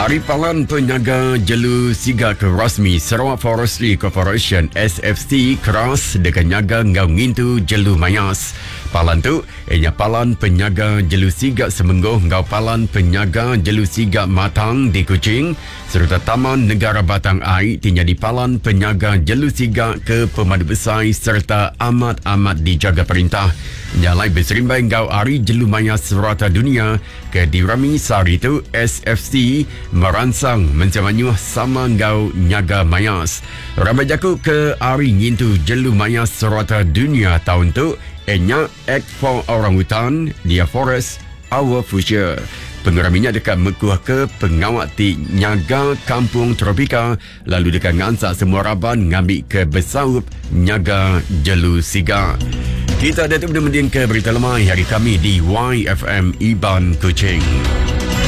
Hari Pahlawan Penjaga Jelu Sigak rasmi Sarawak Forestry Corporation SFC keras dengan nyaga ngau ngintu jelu mayas. Pahlawan tu ianya Pahlawan Penjaga Jelu Sigak Semenggoh ngau Pahlawan Penjaga Jelu Sigak Matang di Kuching serta Taman Negara Batang Ai jadi Pahlawan Penjaga Jelu Sigak ke Pemadu Besar serta amat-amat dijaga perintah. Nyalai berserimbai ngau Hari Jelu Mayas Serata Dunia ke Dirami Sari tu SFC meransang mencamanyuh sama ngau nyaga mayas. Ramai jaku ke Hari Ngintu Jelu Mayas Serata Dunia tahun tu enya Act for Orangutan, Dia Forest, Our Future. Pengeraminya dekat mekuah ke pengawat ti nyaga kampung tropika lalu dekat ngansak semua raban ngambil ke besaup nyaga Jelu Sigak. Kita datang mendengar ke berita lemah hari kami di YFM Iban Kuching.